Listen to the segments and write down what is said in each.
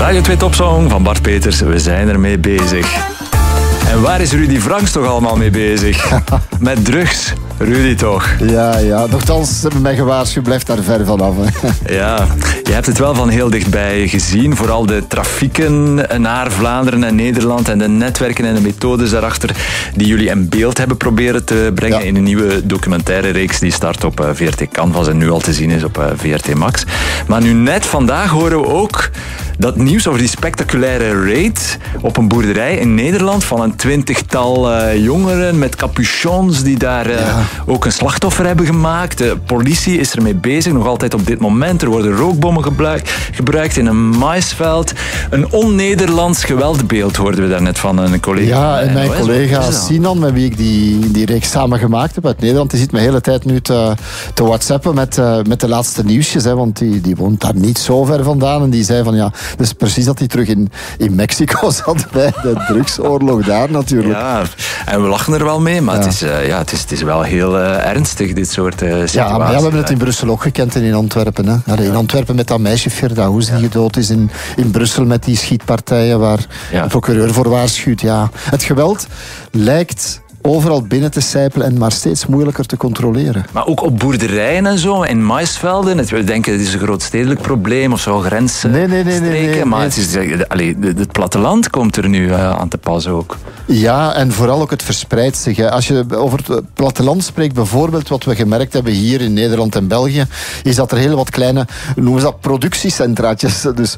Radio 2 Topsong van Bart Peters. We zijn ermee bezig. En waar is Rudy Franks toch allemaal mee bezig? Met drugs. Rudy toch? Ja. Nochtans, ze hebben mij gewaarschuwd, blijf daar ver vanaf. Ja, je hebt het wel van heel dichtbij gezien. Vooral de trafieken naar Vlaanderen en Nederland en de netwerken en de methodes daarachter die jullie in beeld hebben proberen te brengen in een nieuwe documentaire reeks die start op VRT Canvas en nu al te zien is op VRT Max. Maar nu net vandaag horen we ook dat nieuws over die spectaculaire raid op een boerderij in Nederland van een 20-tal jongeren met capuchons die daar ook een slachtoffer hebben gemaakt. De politie is ermee bezig, nog altijd op dit moment. Er worden rookbommen gebruikt in een maisveld. Een on-Nederlands geweldbeeld hoorden we daarnet van een collega. Ja, en mijn collega Sinan, met wie ik die reeks samen gemaakt heb uit Nederland, die zit me de hele tijd nu te whatsappen met de laatste nieuwsjes, hè, want die woont daar niet zo ver vandaan. En die zei van dus precies dat hij terug in Mexico zat bij de drugsoorlog daar natuurlijk. Ja, en we lachen er wel mee, maar het is wel heel ernstig, dit soort situaties. Ja, maar we hebben het in Brussel ook gekend en in Antwerpen. Hè. In Antwerpen met dat meisje Firdaus die gedood is, in Brussel met die schietpartijen waar de procureur voor waarschuwt. Ja. Het geweld lijkt overal binnen te sijpelen en maar steeds moeilijker te controleren. Maar ook op boerderijen en zo, in maisvelden. We denken het is een groot stedelijk probleem of zo, grensstreken. Nee. Maar het platteland komt er nu aan te pas ook. Ja, en vooral ook het verspreidt zich. Hè. Als je over het platteland spreekt, bijvoorbeeld wat we gemerkt hebben hier in Nederland en België, is dat er heel wat kleine, noemen ze dat, productiecentraatjes. Dus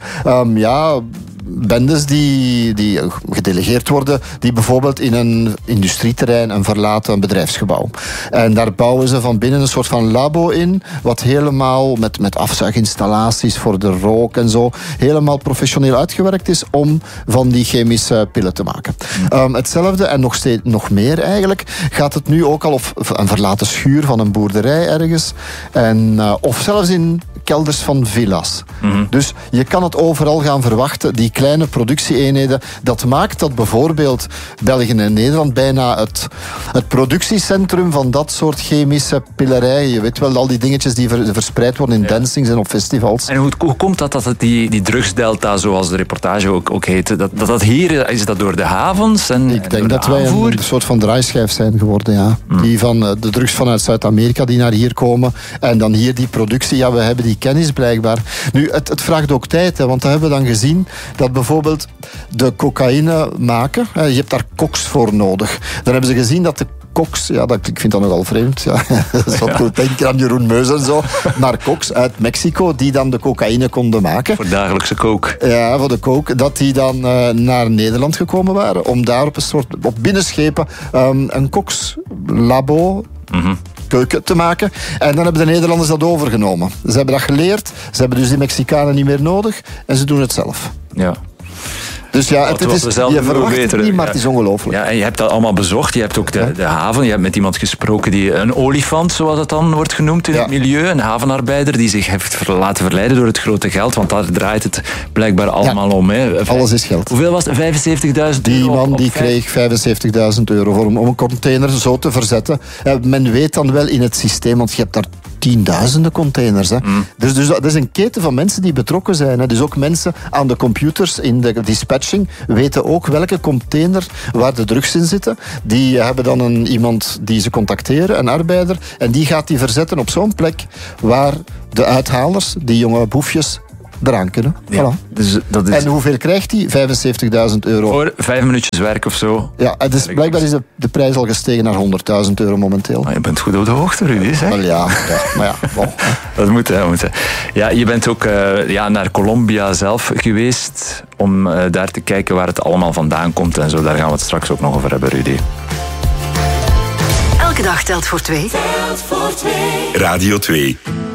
bendes die gedelegeerd worden, die bijvoorbeeld in een industrieterrein een verlaten bedrijfsgebouw. En daar bouwen ze van binnen een soort van labo in, wat helemaal met afzuiginstallaties voor de rook en zo, helemaal professioneel uitgewerkt is om van die chemische pillen te maken. Hetzelfde en nog meer eigenlijk, gaat het nu ook al op een verlaten schuur van een boerderij ergens, of zelfs in kelders van villa's. Mm-hmm. Dus je kan het overal gaan verwachten, die kleine productieeenheden. Dat maakt dat bijvoorbeeld België en Nederland bijna het productiecentrum van dat soort chemische pillerijen. Je weet wel, al die dingetjes die verspreid worden in dancings en op festivals. En hoe komt dat die drugsdelta, zoals de reportage ook heette, dat hier, is dat door de havens? Ik denk dat wij een soort van draaischijf zijn geworden, ja. Die van de drugs vanuit Zuid-Amerika die naar hier komen en dan hier die productie, we hebben die kennis blijkbaar. Nu, het vraagt ook tijd, want dat hebben we dan gezien dat bijvoorbeeld de cocaïne maken, je hebt daar koks voor nodig. Dan hebben ze gezien dat de koks, ik vind dat nogal vreemd. Ja. Dat is wat goed denken aan Jeroen Meus en zo. Maar koks uit Mexico die dan de cocaïne konden maken. Voor dagelijkse coke. Ja, voor de coke. Dat die dan naar Nederland gekomen waren. Om daar op binnenschepen een kokslabo keuken te maken. En dan hebben de Nederlanders dat overgenomen. Ze hebben dat geleerd. Ze hebben dus die Mexicanen niet meer nodig. En ze doen het zelf. Ja. Dus je verwacht het niet, maar het is ongelooflijk. Ja, en je hebt dat allemaal bezocht. Je hebt ook de haven. Je hebt met iemand gesproken die een olifant, zoals het dan wordt genoemd in het milieu. Een havenarbeider die zich heeft laten verleiden door het grote geld. Want daar draait het blijkbaar allemaal om. Hè. Alles is geld. Hoeveel was het? 75.000 Die euro? man die kreeg 75.000 euro voor om een container zo te verzetten. Men weet dan wel in het systeem, want je hebt daar tienduizenden containers. Hè. Dus dat is een keten van mensen die betrokken zijn. Hè. Dus ook mensen aan de computers in de dispatching weten ook welke container waar de drugs in zitten. Die hebben dan iemand die ze contacteren, een arbeider, en die gaat die verzetten op zo'n plek waar de uithalers, die jonge boefjes, eraan kunnen. Ja, voilà. Dus dat is... En hoeveel krijgt hij? 75.000 euro. Voor 5 minuutjes werk of zo. Ja, blijkbaar is de prijs al gestegen naar 100.000 euro momenteel. Maar je bent goed op de hoogte, Rudy. Zeg. Wel ja, maar ja. Bon. Dat moet, hè. Ja, je bent ook naar Colombia zelf geweest om daar te kijken waar het allemaal vandaan komt en zo. Daar gaan we het straks ook nog over hebben, Rudy. Elke dag telt voor 2. Radio 2.